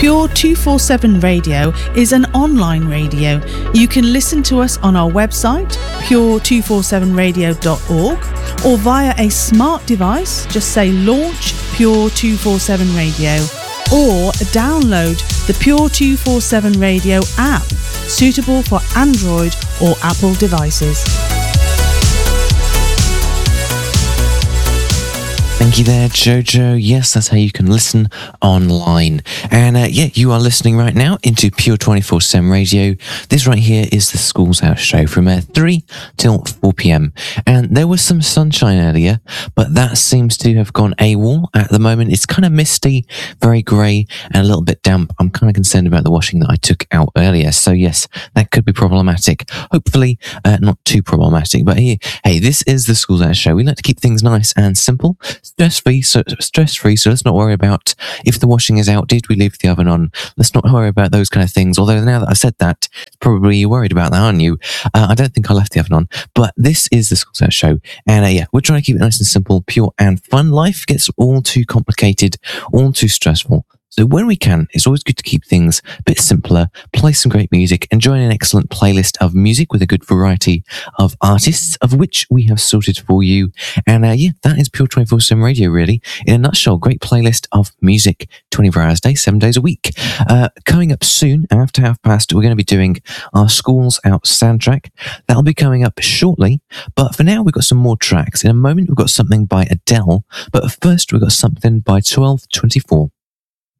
Pure 247 Radio is an online radio. You can listen to us on our website, pure247radio.org, or via a smart device. Just say launch Pure 247 Radio, or download the Pure 247 Radio app, suitable for Android or Apple devices. Thank you there, Jojo. Yes, that's how you can listen online. And you are listening right now into Pure 24/7 Radio. This right here is the Schools Out show from 3 till 4 p.m. And there was some sunshine earlier, but that seems to have gone AWOL at the moment. It's kind of misty, very grey, and a little bit damp. I'm kind of concerned about the washing that I took out earlier. So yes, that could be problematic. Hopefully not too problematic. But hey, this is the Schools Out show. We like to keep things nice and simple. Stress-free, so let's not worry about if the washing is out, did we leave the oven on? Let's not worry about those kind of things. Although now that I've said that, probably you're worried about that, aren't you? I don't think I left the oven on, but this is the Schools Out show. And we're trying to keep it nice and simple, pure and fun. Life gets all too complicated, all too stressful. So when we can, it's always good to keep things a bit simpler, play some great music, and join an excellent playlist of music with a good variety of artists, of which we have sorted for you. And that is Pure 24/7 Radio, really. In a nutshell, great playlist of music, 24 hours a day, 7 days a week. Coming up soon, after 1:30, we're going to be doing our Schools Out soundtrack. That'll be coming up shortly. But for now, we've got some more tracks. In a moment, we've got something by Adele. But first, we've got something by 1224.